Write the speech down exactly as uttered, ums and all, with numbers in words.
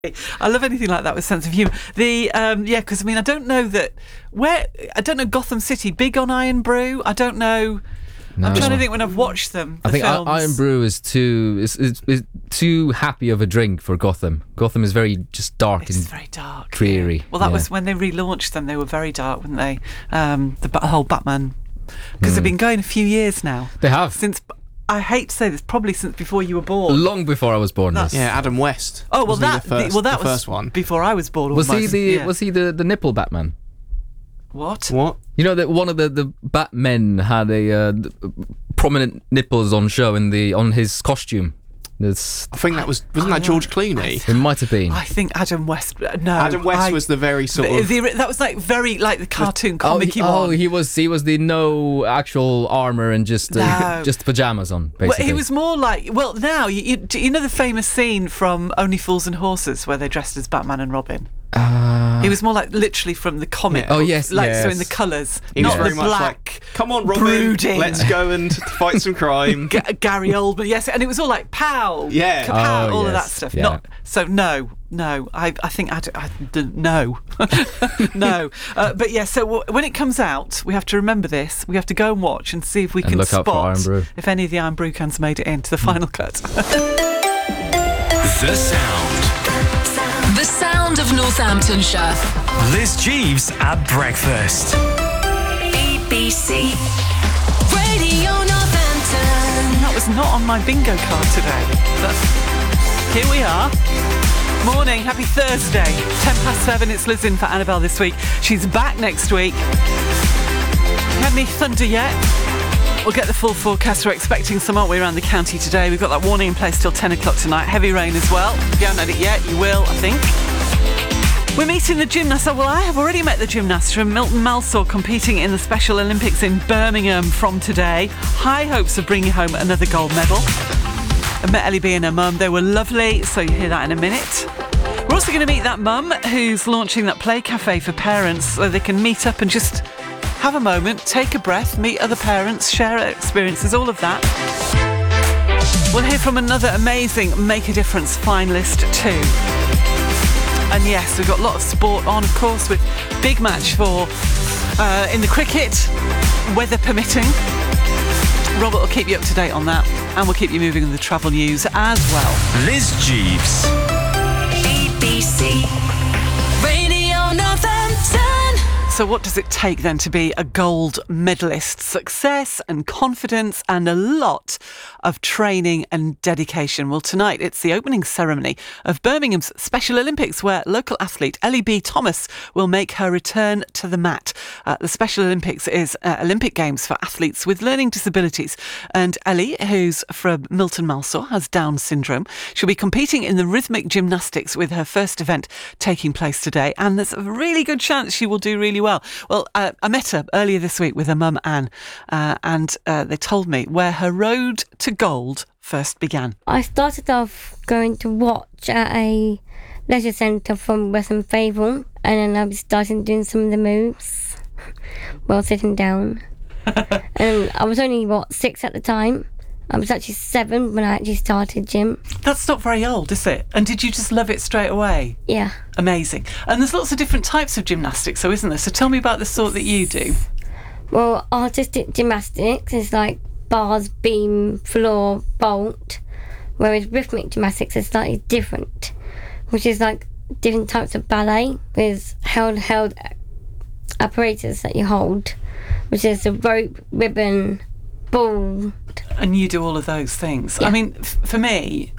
I love anything like that with sense of humour. The um, yeah, because I mean, I don't know that where I don't know Gotham City big on Iron Brew. I don't know. No. I'm trying to think when I've watched them. The I think films. Iron Brew is too is, is, is too happy of a drink for Gotham. Gotham is very just dark it's and very dark, dreary. Yeah. Well, that yeah. was when they relaunched them. They were very dark, weren't they? Um, the, the whole Batman, because mm. they've been going a few years now. They have since. I hate to say this, probably since before you were born. Long before I was born. Yes. Yeah, Adam West. Oh well, that the first, the, well that the was first one before I was born. Was almost. he the yeah. was he the, the nipple Batman? What? What? You know that one of the the Batmen had a uh, prominent nipples on show in the on his costume. There's, I think that was wasn't that George Clooney? It might have been. I think Adam West. No, Adam West I, was the very sort the, of the, that was like very like the cartoon comic. Oh, one. oh, he was he was the no actual armor and just uh, no. just pajamas on. Basically, well, he was more like well now you, you you know the famous scene from Only Fools and Horses where they dressed as Batman and Robin. Uh, he was more like literally from the comic. Yeah. Oh yes, like yes. so in the colours, he not was very the much black. Like, come on, Robin, brooding. let's go and fight some crime. G- Gary Oldman, yes, and it was all like pow, yeah, kapow, oh, all yes. of that stuff. Yeah. Not so. No, no. I I think I, d- I d- no, no. Uh, but yeah. So w- when it comes out, we have to remember this. We have to go and watch and see if we and can look out for spot Iron Brew. if any of the Iron Brew cans made it into the final cut. The Sound. The sound of Northamptonshire. Liz Jeeves at breakfast. B B C Radio Northampton. That was not on my bingo card today, but here we are. Morning, happy Thursday. Ten past seven. It's Liz in for Annabelle this week. She's back next week. Had any thunder yet? We'll get the full forecast. We're expecting some, aren't we, around the county today. We've got that warning in place till ten o'clock tonight. Heavy rain as well. If you haven't had it yet, you will, I think. We're meeting the gymnasts. Well, I have already met the gymnasts from Milton Malsaw competing in the Special Olympics in Birmingham from today. High hopes of bringing home another gold medal. I met Ellie B and her mum. They were lovely, so you'll hear that in a minute. We're also going to meet that mum who's launching that play cafe for parents so they can meet up and just have a moment, take a breath, meet other parents, share experiences, all of that. We'll hear from another amazing Make a Difference finalist too. And yes, we've got a lot of sport on, of course, with big match for uh, in the cricket, weather permitting. Robert will keep you up to date on that, and we'll keep you moving on the travel news as well. Liz Jeeves. B B C Radio Northampton. So what does it take then to be a gold medalist? Success and confidence and a lot of training and dedication. Well, tonight it's the opening ceremony of Birmingham's Special Olympics, where local athlete Ellie B. Thomas will make her return to the mat. Uh, the Special Olympics is uh, Olympic Games for athletes with learning disabilities. And Ellie, who's from Milton Malsaw, has Down syndrome. She'll be competing in the rhythmic gymnastics with her first event taking place today. And there's a really good chance she will do really well. Well, uh, I met her earlier this week with her mum, Anne, uh, and uh, they told me where her road to gold first began. I started off going to watch at a leisure centre from Western Fable, and then I started doing some of the moves while sitting down. And I was only, what, six at the time. I was actually seven when I actually started gym. That's not very old, is it? And did you just love it straight away? Yeah. Amazing. And there's lots of different types of gymnastics, so isn't there? So tell me about the sort that you do. Well, artistic gymnastics is like bars, beam, floor, bolt, whereas rhythmic gymnastics is slightly different, which is like different types of ballet with held held apparatus that you hold, which is the rope, ribbon, ball. And you do all of those things. Yeah. I mean, f- for me,